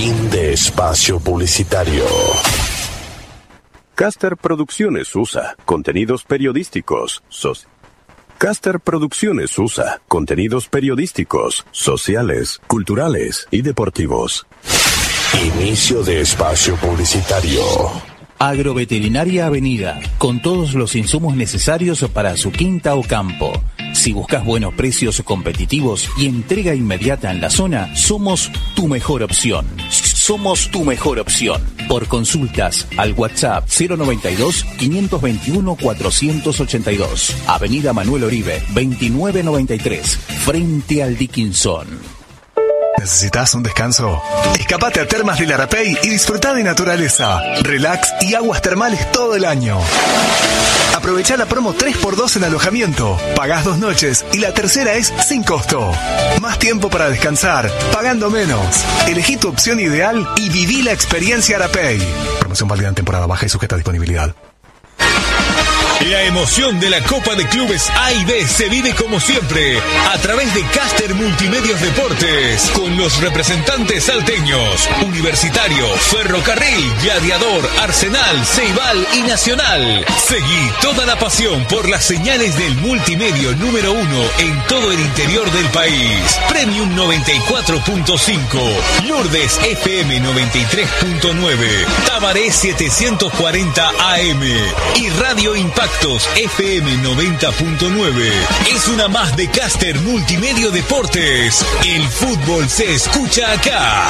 Fin de espacio publicitario. Caster Producciones USA, contenidos periodísticos, Caster Producciones USA, contenidos periodísticos, sociales, culturales y deportivos. Inicio de espacio publicitario. Agroveterinaria Avenida, con todos los insumos necesarios para su quinta o campo. Si buscas buenos precios competitivos y entrega inmediata en la zona, somos tu mejor opción. Somos tu mejor opción. Por consultas al WhatsApp 092-521-482. Avenida Manuel Oribe, 2993, frente al Dickinson. ¿Necesitas un descanso? Escapate a Termas del Arapey y disfruta de naturaleza, relax y aguas termales todo el año. Aprovecha la promo 3x2 en alojamiento. Pagás 2 noches y la tercera es sin costo. Más tiempo para descansar, pagando menos. Elegí tu opción ideal y viví la experiencia Arapey. Promoción válida en temporada baja y sujeta a disponibilidad. La emoción de la Copa de Clubes A y B se vive como siempre a través de Caster Multimedios Deportes con los representantes salteños: Universitario, Ferrocarril, Gladiador, Arsenal, Ceibal y Nacional. Seguí toda la pasión por las señales del multimedio número 1 en todo el interior del país. Premium 94.5, Lourdes FM 93.9, Tabaré 740 AM y Radio Impactos FM 90.9. Es una más de Caster Multimedio Deportes. El fútbol se escucha acá.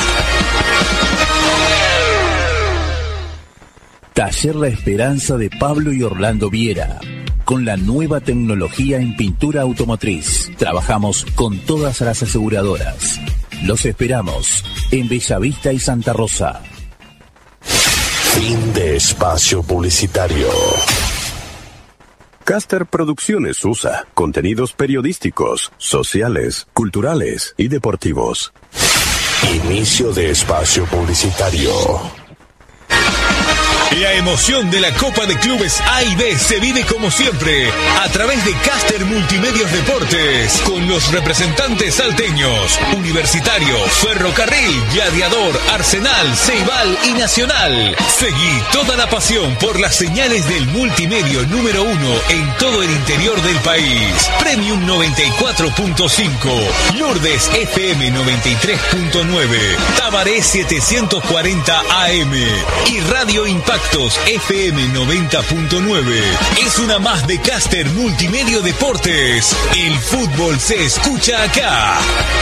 Taller La Esperanza de Pablo y Orlando Viera. Con la nueva tecnología en pintura automotriz, trabajamos con todas las aseguradoras. Los esperamos en Bellavista y Santa Rosa. Fin de espacio publicitario. Caster Producciones USA, contenidos periodísticos, sociales, culturales y deportivos. Inicio de espacio publicitario. La emoción de la Copa de Clubes A y B se vive como siempre a través de Caster Multimedios Deportes con los representantes salteños: Universitario, Ferrocarril, Gladiador, Arsenal, Ceibal y Nacional. Seguí toda la pasión por las señales del multimedio número 1 en todo el interior del país. Premium 94.5, Lourdes FM 93.9, Tabaré 740 AM y Radio Impactos FM 90.9. Es una más de Caster Multimedio Deportes. El fútbol se escucha acá.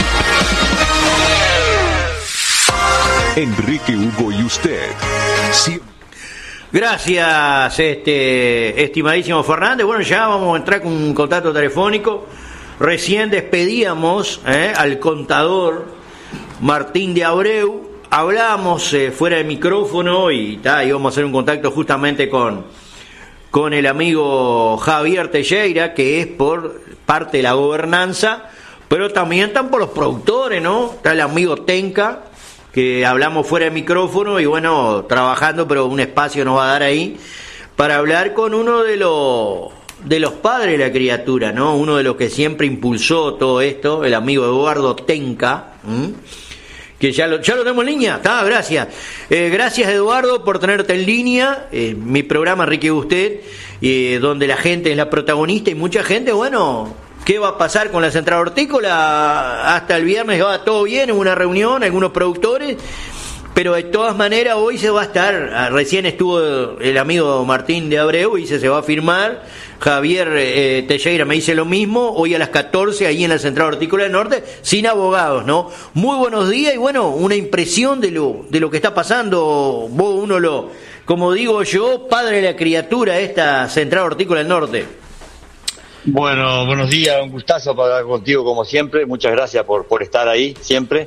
Enrique Hugo y usted. Sí. Gracias, estimadísimo Fernández. Bueno, ya vamos a entrar con un contacto telefónico. Recién despedíamos al contador Martín de Abreu. Hablamos fuera del micrófono y íbamos a hacer un contacto justamente con el amigo Javier Teixeira, que es por parte de la gobernanza, pero también están por los productores, ¿no? Está el amigo Tenca, que hablamos fuera del micrófono y bueno, trabajando, pero un espacio nos va a dar ahí para hablar con uno de los padres de la criatura, ¿no? Uno de los que siempre impulsó todo esto, el amigo Eduardo Tenca, que ya lo tenemos en línea. Gracias. Gracias, Eduardo, por tenerte en línea. Mi programa, Enrique Usted, donde la gente es la protagonista y mucha gente, bueno, ¿qué va a pasar con la central hortícola? Hasta el viernes va todo bien, en una reunión, algunos productores, pero de todas maneras hoy se va a estar, recién estuvo el amigo Martín de Abreu y se va a firmar. Javier Teixeira me dice lo mismo, hoy a las 14 ahí en la Central Hortícola del Norte, sin abogados, ¿no? Muy buenos días y bueno, una impresión de lo que está pasando. Vos, como digo yo, padre de la criatura, esta Central Hortícola del Norte. Bueno, buenos días, un gustazo para hablar contigo como siempre, muchas gracias por estar ahí siempre.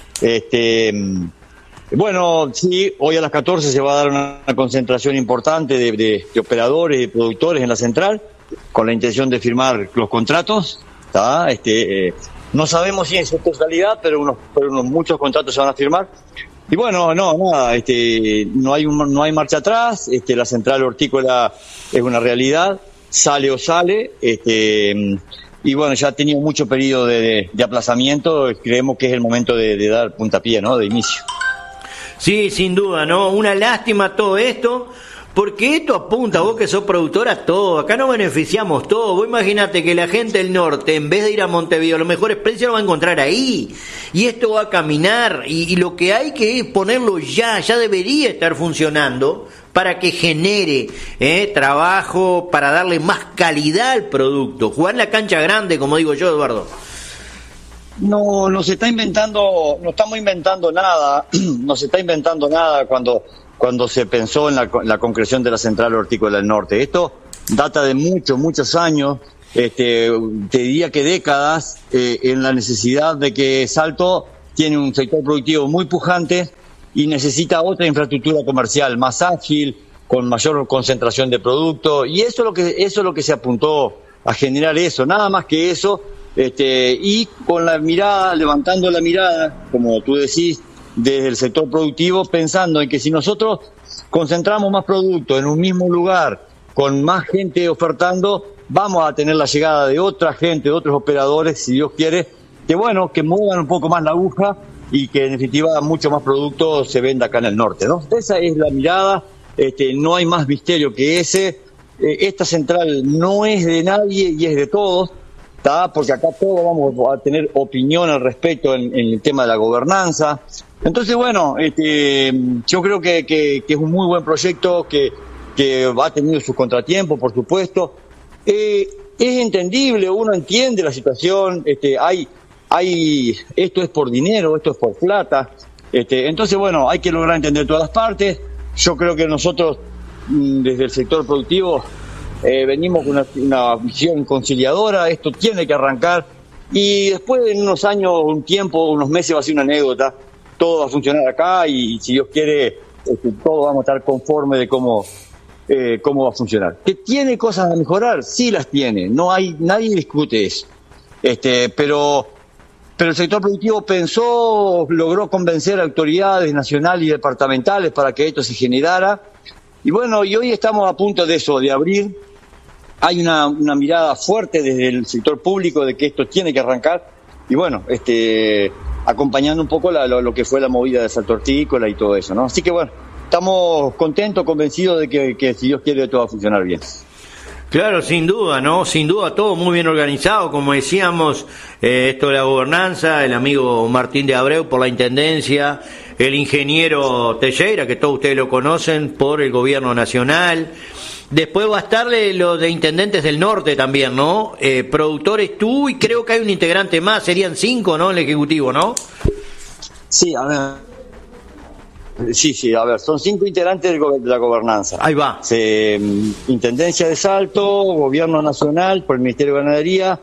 Bueno, sí, hoy a las 14 se va a dar una concentración importante de operadores y productores en la central, con la intención de firmar los contratos. No sabemos si en su totalidad, pero muchos contratos se van a firmar. Y bueno, no hay marcha atrás. La central hortícola es una realidad, sale o sale. Y bueno, ya ha tenido mucho periodo de aplazamiento. Creemos que es el momento de dar puntapié, ¿no? De inicio. Sí, sin duda, ¿no? Una lástima todo esto, porque esto apunta, vos que sos productora, a todo. Acá nos beneficiamos todos. Vos imaginate que la gente del norte, en vez de ir a Montevideo, los mejores precios los va a encontrar ahí. Y esto va a caminar. Y lo que hay que ponerlo ya debería estar funcionando para que genere trabajo, para darle más calidad al producto. Jugar en la cancha grande, como digo yo, Eduardo. No se está inventando, no estamos inventando nada, no se está inventando nada cuando se pensó en la concreción de la Central Hortícola del Norte. Esto data de muchos años, te diría que décadas, en la necesidad de que Salto tiene un sector productivo muy pujante y necesita otra infraestructura comercial más ágil, con mayor concentración de productos, y eso es lo que se apuntó a generar eso, nada más que eso. Y con la mirada, levantando la mirada, como tú decís, desde el sector productivo, pensando en que si nosotros concentramos más productos en un mismo lugar, con más gente ofertando, vamos a tener la llegada de otra gente, de otros operadores, si Dios quiere, que muevan un poco más la aguja y que en definitiva mucho más producto se venda acá en el norte, ¿no? Esa es la mirada, no hay más misterio que ese. Esta central no es de nadie y es de todos. Porque acá todos vamos a tener opinión al respecto en el tema de la gobernanza. Entonces, yo creo que es un muy buen proyecto, que ha tenido sus contratiempos, por supuesto. Es entendible, uno entiende la situación, esto es por dinero, esto es por plata. Entonces, hay que lograr entender todas las partes. Yo creo que nosotros, desde el sector productivo, venimos con una visión conciliadora. Esto tiene que arrancar y después de unos años, un tiempo, unos meses va a ser una anécdota. Todo va a funcionar acá y si Dios quiere, todos vamos a estar conformes de cómo va a funcionar. ¿Que tiene cosas a mejorar? Sí las tiene, nadie discute eso. Pero el sector productivo logró convencer a autoridades nacionales y departamentales para que esto se generara. Y hoy estamos a punto de eso, de abrir. Hay una mirada fuerte desde el sector público de que esto tiene que arrancar y acompañando un poco lo que fue la movida de Salto Hortícola y todo eso, ¿no? Así que estamos contentos, convencidos de que si Dios quiere todo va a funcionar bien. Claro, sin duda, ¿no? Sin duda, todo muy bien organizado, como decíamos, esto de la gobernanza, el amigo Martín de Abreu por la Intendencia, el ingeniero Teixeira, que todos ustedes lo conocen, por el Gobierno Nacional. Después va a estarle lo de Intendentes del Norte también, ¿no? Productores tú y creo que hay un integrante más, serían 5, ¿no? El Ejecutivo, ¿no? Sí, a ver. Sí, a ver, son 5 integrantes de la gobernanza. Ahí va. Intendencia de Salto, Gobierno Nacional, por el Ministerio de Ganadería,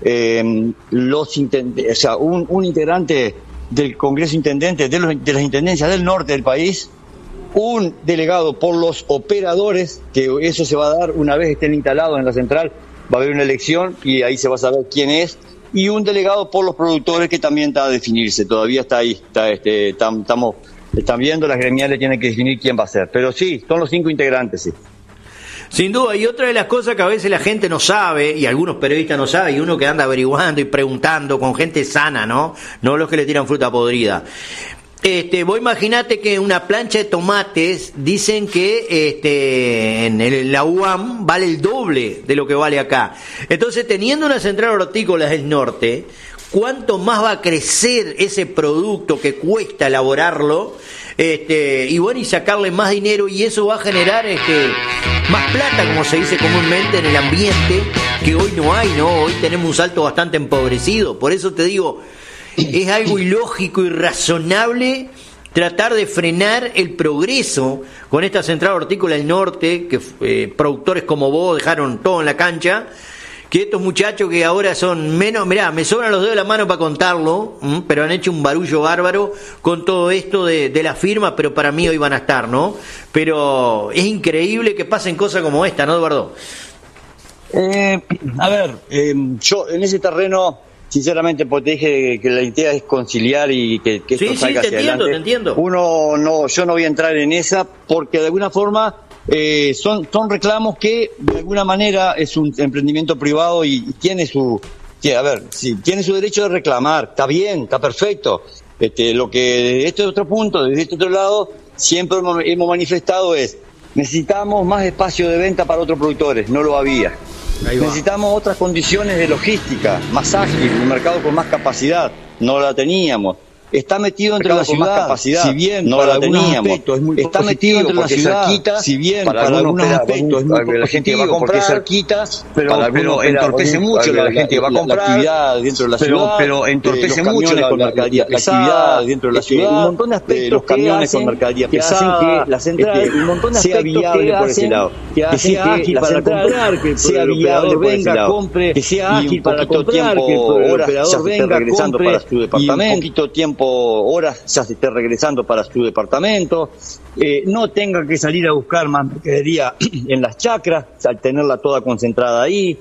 un integrante del Congreso Intendente, de las Intendencias del Norte del país, un delegado por los operadores, que eso se va a dar una vez estén instalados en la central, va a haber una elección y ahí se va a saber quién es, y un delegado por los productores que también está a definirse, todavía está ahí, están viendo, las gremiales tienen que definir quién va a ser, pero sí, son los 5 integrantes, sí. Sin duda, y otra de las cosas que a veces la gente no sabe, y algunos periodistas no saben, y uno que anda averiguando y preguntando con gente sana, ¿no? No los que le tiran fruta podrida. Vos imaginate que una plancha de tomates dicen que en la UAM vale el doble de lo que vale acá. Entonces, teniendo una central hortícola del norte, ¿cuánto más va a crecer ese producto que cuesta elaborarlo? Y sacarle más dinero, y eso va a generar más plata, como se dice comúnmente, en el ambiente, que hoy no hay, ¿no? Hoy tenemos un Salto bastante empobrecido. Por eso te digo, es algo ilógico, irrazonable tratar de frenar el progreso con esta central hortícola del norte, que productores como vos dejaron todo en la cancha, que estos muchachos que ahora son menos, mirá, me sobran los dedos de la mano para contarlo, pero han hecho un barullo bárbaro con todo esto de la firma, pero para mí hoy van a estar, ¿no? Pero es increíble que pasen cosas como esta, ¿no, Eduardo? Yo en ese terreno, sinceramente, porque te dije que la idea es conciliar y que esto salga hacia adelante. Te entiendo. Yo no voy a entrar en esa, porque de alguna forma son reclamos que de alguna manera es un emprendimiento privado y tiene su derecho de reclamar. Está bien, está perfecto, Lo que desde este otro punto, desde este otro lado, siempre hemos manifestado es, necesitamos más espacio de venta para otros productores, no lo había. Necesitamos otras condiciones de logística, más ágil, un mercado con más capacidad, no la teníamos. Está metido entre la ciudad, si bien no la teníamos. Está metido entre la ciudad, si bien para algunos aspectos es muy la gente va a comprar cerquita, pero entorpece mucho la gente que va a comprar, la actividad dentro de la ciudad, pero entorpece mucho la mercadería pesada dentro de la ciudad, un montón de aspectos, los camiones con mercadería pesada, que la central, un montón de sea viable por ese lado, que sea ágil para comprar, que sea viable, venga, compre, que sea ágil para comprar, que el operador venga, regresando para su departamento, un poquito tiempo horas ya se esté regresando para su departamento, no tenga que salir a buscar más mercadería en las chacras, al tenerla toda concentrada ahí.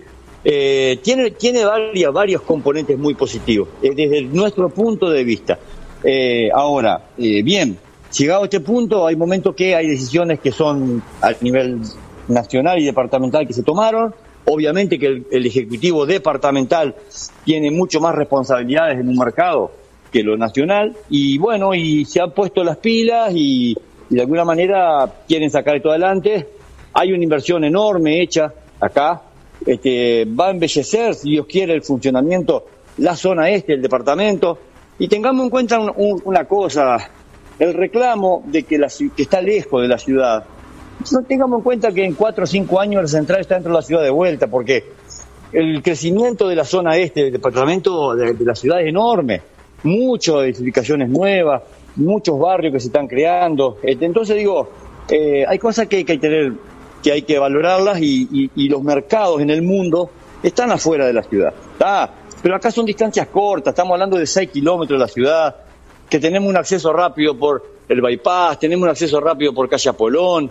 Tiene varios componentes muy positivos, desde nuestro punto de vista. Ahora, bien, llegado a este punto, hay momentos que hay decisiones que son a nivel nacional y departamental que se tomaron. Obviamente que el Ejecutivo departamental tiene mucho más responsabilidades en un mercado que lo nacional, y bueno, y se han puesto las pilas y de alguna manera quieren sacar esto adelante. Hay una inversión enorme hecha acá, va a embellecer, si Dios quiere, el funcionamiento, la zona este, el departamento, y tengamos en cuenta una cosa, el reclamo de que está lejos de la ciudad. No tengamos en cuenta que en 4 o 5 años la central está dentro de la ciudad de vuelta, porque el crecimiento de la zona este, del departamento de la ciudad es enorme. Muchas edificaciones nuevas, muchos barrios que se están creando. Entonces digo, hay cosas que hay que valorarlas y los mercados en el mundo están afuera de la ciudad. Pero acá son distancias cortas, estamos hablando de 6 kilómetros de la ciudad, que tenemos un acceso rápido por el bypass, tenemos un acceso rápido por calle Apolón.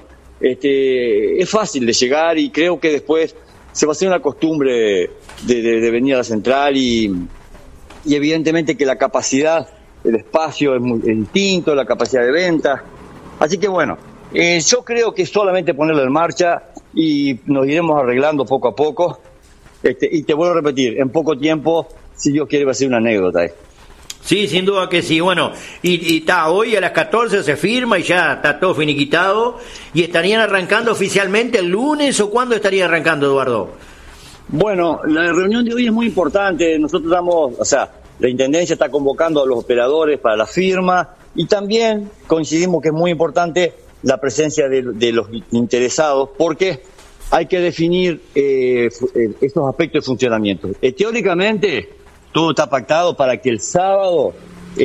Es fácil de llegar y creo que después se va a hacer una costumbre de venir a la central y evidentemente que la capacidad, el espacio es muy distinto, la capacidad de venta. Así que bueno, yo creo que solamente ponerlo en marcha y nos iremos arreglando poco a poco. Y te vuelvo a repetir, en poco tiempo, si Dios quiere, va a ser una anécdota. Sí, sin duda que sí. Bueno, y está hoy a las 14 se firma y ya está todo finiquitado. ¿Y estarían arrancando oficialmente el lunes o cuándo estaría arrancando, Eduardo? Bueno, la reunión de hoy es muy importante. Nosotros la Intendencia está convocando a los operadores para la firma y también coincidimos que es muy importante la presencia de los interesados porque hay que definir estos aspectos de funcionamiento. Teóricamente, todo está pactado para que el sábado se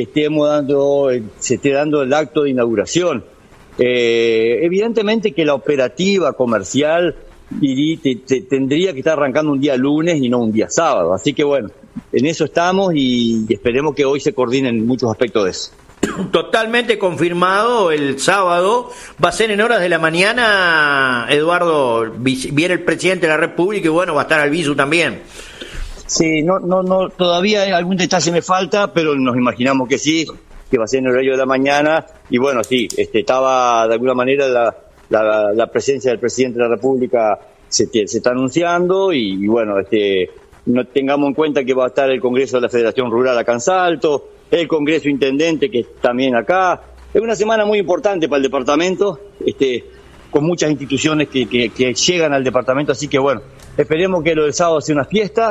esté dando el acto de inauguración. Evidentemente que la operativa comercial tendría que estar arrancando un día lunes y no un día sábado. Así que bueno, en eso estamos y esperemos que hoy se coordinen muchos aspectos de eso. Totalmente confirmado, el sábado va a ser en horas de la mañana, Eduardo. Viene el presidente de la República y bueno, va a estar Albizu también. Sí, no, todavía algún detalle me falta, pero nos imaginamos que sí, que va a ser en el horario de la mañana y bueno, sí, estaba de alguna manera la presencia del presidente de la República se está anunciando y bueno, no tengamos en cuenta que va a estar el Congreso de la Federación Rural acá en Salto, el Congreso Intendente que también acá. Es una semana muy importante para el departamento, con muchas instituciones que llegan al departamento, así que bueno, esperemos que lo del sábado sea una fiesta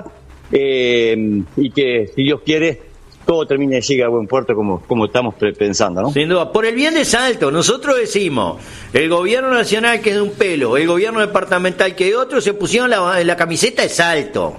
y que, si Dios quiere, todo termine y llegue a buen puerto como estamos pensando, ¿no? Sin duda, por el bien de Salto, nosotros decimos, el gobierno nacional que es de un pelo, el gobierno departamental que de otro, se pusieron la camiseta de Salto,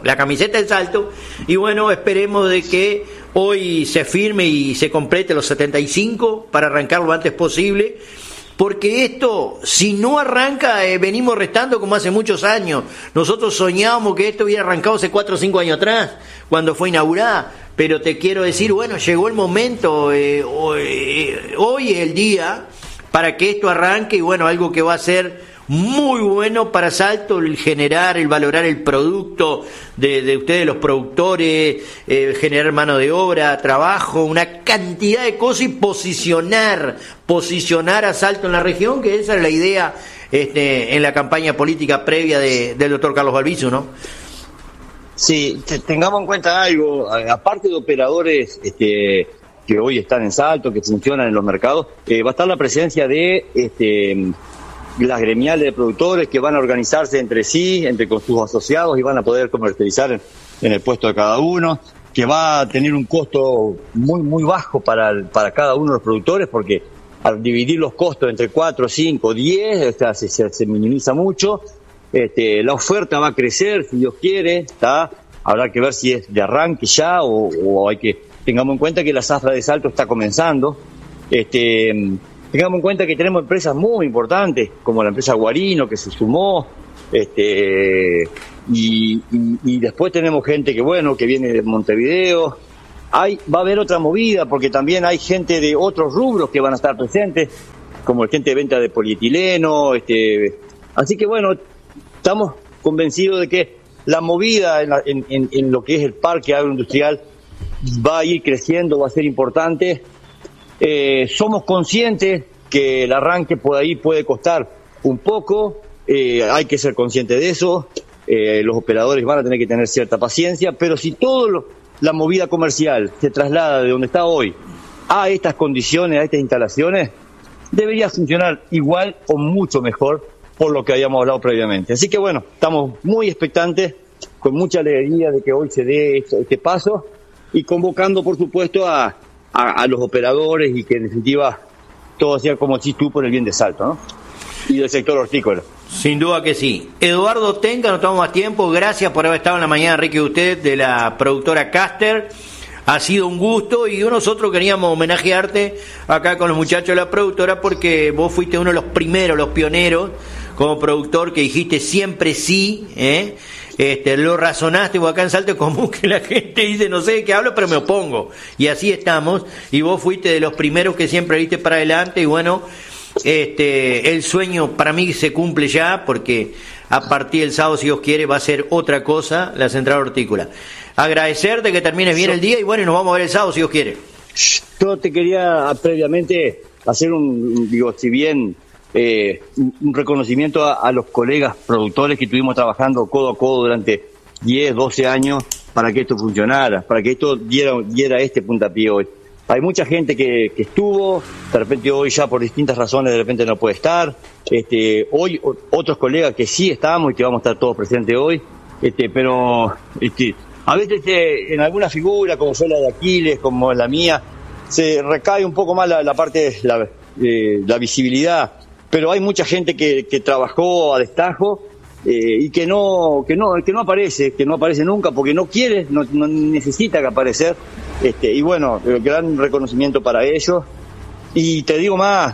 y bueno, esperemos de que hoy se firme y se complete los 75 para arrancar lo antes posible, porque esto, si no arranca, venimos restando como hace muchos años. Nosotros soñábamos que esto hubiera arrancado hace 4 o 5 años atrás, cuando fue inaugurada, pero te quiero decir, bueno, llegó el momento, hoy es el día para que esto arranque, y bueno, algo que va a ser muy bueno para Salto, el generar, el valorar el producto de ustedes, los productores, generar mano de obra, trabajo, una cantidad de cosas, y posicionar a Salto en la región, que esa es la idea en la campaña política previa del doctor Carlos Albizu, ¿no? Sí, tengamos en cuenta algo, aparte de operadores que hoy están en Salto, que funcionan en los mercados. Va a estar la presencia de las gremiales de productores que van a organizarse entre sí, con sus asociados, y van a poder comercializar en el puesto de cada uno, que va a tener un costo muy, muy bajo para cada uno de los productores, porque al dividir los costos entre 4, 5, 10, o sea, se minimiza mucho. La oferta va a crecer, si Dios quiere, ¿está? Habrá que ver si es de arranque ya o hay que... Tengamos en cuenta que la zafra de Salto está comenzando. Tengamos en cuenta que tenemos empresas muy importantes, como la empresa Guarino, que se sumó, y después tenemos gente que viene de Montevideo. Va a haber otra movida, porque también hay gente de otros rubros que van a estar presentes, como gente de venta de polietileno, así que bueno, estamos convencidos de que la movida en lo que es el parque agroindustrial va a ir creciendo, va a ser importante. Somos conscientes que el arranque por ahí puede costar un poco, hay que ser conscientes de eso, los operadores van a tener que tener cierta paciencia, pero si la movida comercial se traslada de donde está hoy a estas condiciones, a estas instalaciones, debería funcionar igual o mucho mejor por lo que habíamos hablado previamente. Así que bueno, estamos muy expectantes, con mucha alegría de que hoy se dé este paso, y convocando por supuesto a los operadores, y que en definitiva todo sea como si tú por el bien de Salto, ¿no? Y del sector hortícola. Sin duda que sí. Eduardo Tenca, no tomamos más tiempo, gracias por haber estado en la mañana, Enrique, usted, de la productora Caster. Ha sido un gusto, y nosotros queríamos homenajearte acá con los muchachos de la productora, porque vos fuiste uno de los primeros, los pioneros, como productor, que dijiste siempre sí, lo razonaste, vos acá en Salto es común que la gente dice, no sé de qué hablo, pero me opongo, y así estamos, y vos fuiste de los primeros que siempre viste para adelante, y bueno, el sueño para mí se cumple ya, porque a partir del sábado, si Dios quiere, va a ser otra cosa la central hortícola. Agradecerte que termines bien el día, y bueno, nos vamos a ver el sábado, si Dios quiere. Yo te quería previamente hacer si bien un reconocimiento a los colegas productores que estuvimos trabajando codo a codo durante 10, 12 años para que esto funcionara, para que esto diera este puntapié hoy. Hay mucha gente que estuvo, de repente hoy ya por distintas razones de repente no puede estar. Hoy otros colegas que sí estábamos y que vamos a estar todos presentes hoy, pero a veces en alguna figura, como fue la de Aquiles, como la mía, se recae un poco más la parte de la visibilidad, pero hay mucha gente que trabajó a destajo y que no aparece nunca, porque no quiere, no necesita que aparecer, y bueno, gran reconocimiento para ellos. Y te digo más,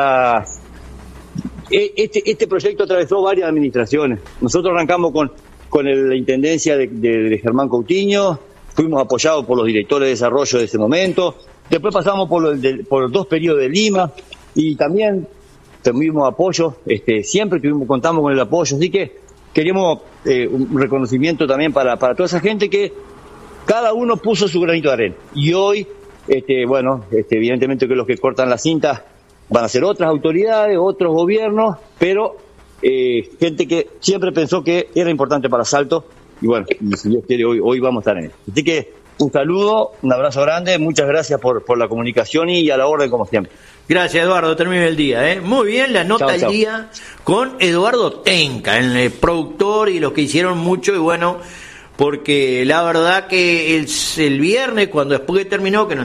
este proyecto atravesó varias administraciones. Nosotros arrancamos con la intendencia de Germán Coutinho, fuimos apoyados por los directores de desarrollo de ese momento, después pasamos por los 2 periodos de Lima, y también tuvimos apoyo, siempre contamos con el apoyo, así que queremos un reconocimiento también para toda esa gente que cada uno puso su granito de arena. Y hoy, evidentemente que los que cortan la cinta van a ser otras autoridades, otros gobiernos, pero gente que siempre pensó que era importante para Salto, y bueno, y si Dios quiere, hoy vamos a estar en él. Así que un saludo, un abrazo grande, muchas gracias por la comunicación, y a la orden como siempre. Gracias, Eduardo, termine el día, Muy bien, la nota del día con Eduardo Tenca, el productor, y los que hicieron mucho, y bueno, porque la verdad que el viernes, cuando después que terminó, que nos